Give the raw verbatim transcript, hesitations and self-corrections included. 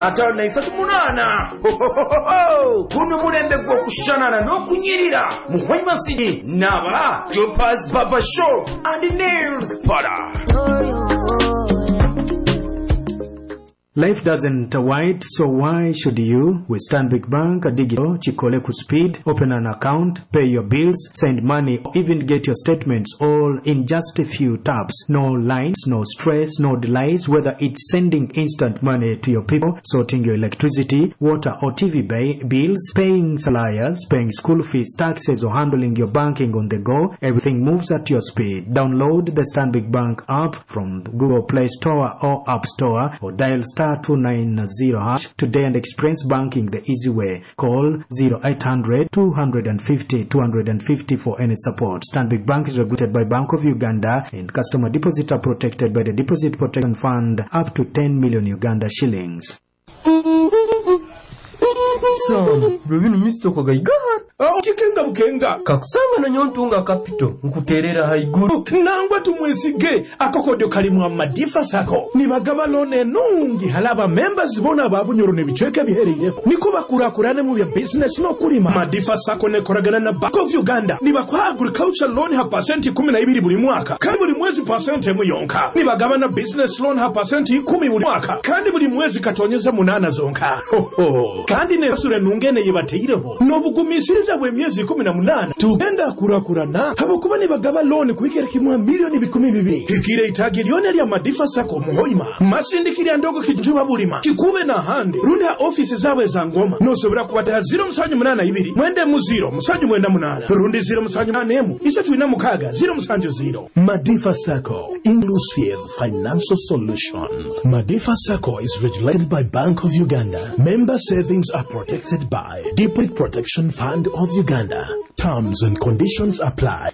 atano isatu munana kuno mulembe gwo kushanana n'okunyirira mu Hoima City naba Jopa's Barber Shop and Nails Parlor. Life doesn't wait, so why should you? With Stanbic Bank Digital, Chikoleku Speed, open an account, pay your bills, send money, even get your statements all in just a few taps. No lines, no stress, no delays, whether it's sending instant money to your people, sorting your electricity, water or T V bay, bills, paying suppliers, paying school fees, taxes or handling your banking on the go. Everything moves at your speed. Download the Stanbic Bank app from Google Play Store or App Store or dial star two nine zero hash today and experience banking the easy way. Call zero eight hundred two fifty two fifty for any support. Stanbic Bank is regulated by Bank of Uganda and customer deposits are protected by the Deposit Protection Fund up to ten million Uganda shillings. Sam, Rubinu Mister Kogaigar. Oh, kikenga bukenga. Kakusanga na nyontunga kapito. Nkuterera haiguru. Nangwa tumwesige. Akokodyo kalimu wa Madifa Sako. Nibagaba lone nungi halaba members bona babu nyorone bichweke bihereye. Nikuba kurakurane mu ya business no kulima. Madifa Sako ne koragana na Bank of Uganda. Nibakwa agriculture loan ha pasenti kumi na ibiri buli mwaka. Kandi buli mwezi pasenti emu yonka. Nibagaba na business loan ha pasenti kumi buli mwaka. Kandi buli mwezi katonyeza munana zonka. Ho ho. Kandi ne sure nungene yibateireho. Nobugumisiriza bwe myezi kumi na munana. Tugenda kurakurana. Habo kuba nibagaba loan kuikera kimwa milioni bikumi bibi. Kikire itagilione lya Madifa Sako mu Hoima. Masindikira ndogo kijuba bulima. Kikube na hande. Rundi ha office zawe za Ngoma. No sobera kubatera zero musanju munana ibiri. Mwende mu zero musanju mwenda munana. Rundi zero musanju munana emu. Isatu ina mukaga zero musanju zero. Madifa Sako, inclusive financial solutions. Madifa Sako is regulated by Bank of Uganda. Member savings are protected by Deposit Protection Fund of Uganda. Terms and conditions apply.